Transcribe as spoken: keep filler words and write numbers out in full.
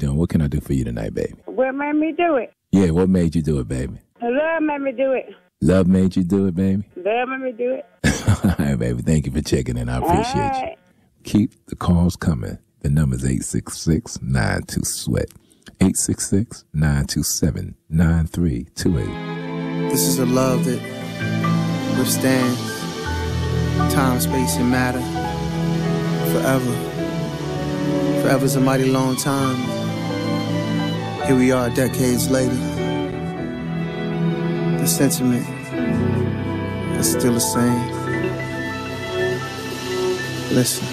doing? What can I do for you tonight, baby? What made me do it? Yeah, what made you do it, baby? Love made me do it. Love made you do it, baby? Love made me do it. All right, baby. Thank you for checking in. I appreciate right. you. Keep the calls coming. The number's eight six six, nine two, sweat. eight six six, nine two seven, nine three two eight. This is a love that withstands time, space, and matter forever. Forever's a mighty long time. Here we are decades later. The sentiment is still the same. Listen.